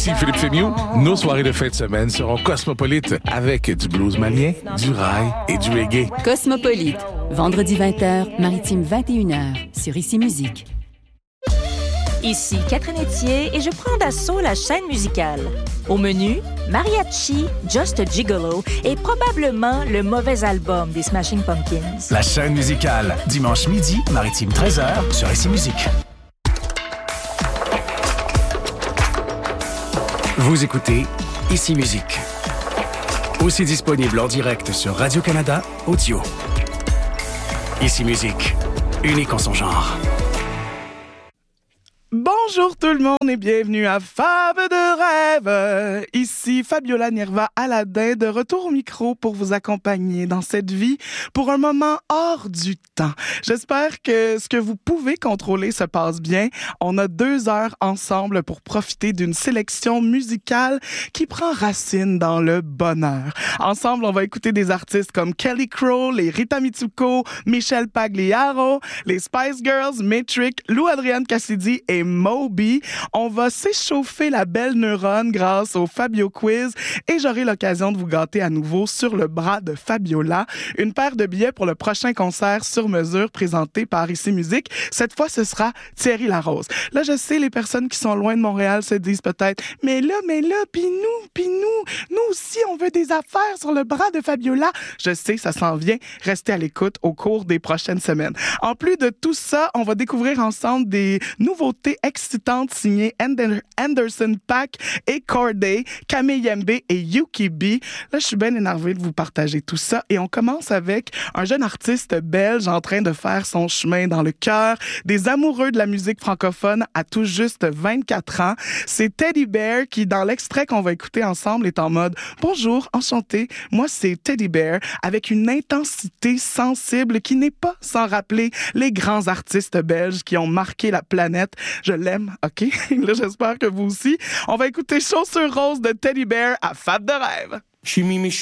Ici Philippe Fémiou. Nos soirées de fin de semaine seront cosmopolites avec du blues malien, du rail et du reggae. Cosmopolite, vendredi 20h, maritime 21h, sur Ici Musique. Ici Catherine Etier et je prends d'assaut la chaîne musicale. Au menu, Mariachi, Just a Gigolo et probablement le mauvais album des Smashing Pumpkins. La chaîne musicale, dimanche midi, maritime 13h, sur Ici Musique. Vous écoutez Ici Musique. Aussi disponible en direct sur Radio-Canada Audio. Ici Musique, unique en son genre. Bonjour tout le monde et bienvenue à Fab de rêve. Ici Fabiola Nirva Aladin de retour au micro pour vous accompagner dans cette vie pour un moment hors du temps. J'espère que ce que vous pouvez contrôler se passe bien. On a 2 heures ensemble pour profiter d'une sélection musicale qui prend racine dans le bonheur. Ensemble, on va écouter des artistes comme Kelly Crow, les Rita Mitsuko, Michel Pagliaro, les Spice Girls, Metric, Lou Adrienne Cassidy et Moby. On va s'échauffer la belle neurone grâce au Fabio Quiz et j'aurai l'occasion de vous gâter à nouveau sur le bras de Fabiola. Une paire de billets pour le prochain concert sur mesure présenté par Ici Musique. Cette fois, ce sera Thierry Larose. Là, je sais, les personnes qui sont loin de Montréal se disent peut-être « Mais là, pis nous aussi, on veut des affaires sur le bras de Fabiola. » Je sais, ça s'en vient. Restez à l'écoute au cours des prochaines semaines. En plus de tout ça, on va découvrir ensemble des nouveautés excitantes signées Anderson .Paak et Corday, Camille Yembe et Yuki B. Là, je suis bien énervée de vous partager tout ça et on commence avec un jeune artiste belge en train de faire son chemin dans le cœur des amoureux de la musique francophone à tout juste 24 ans. C'est Teddy Bear qui, dans l'extrait qu'on va écouter ensemble, est en mode « Bonjour, enchanté, moi c'est Teddy Bear » avec une intensité sensible qui n'est pas sans rappeler les grands artistes belges qui ont marqué la planète. Je l'aime, OK? Là, j'espère que vous aussi. On va écouter Chaussures roses de Teddy Bear à Fab de rêve. Je suis Mimi